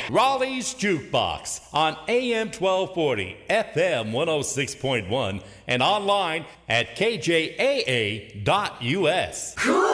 Raleigh's Jukebox on AM 1240, FM 106.1, and online at kjaa.us.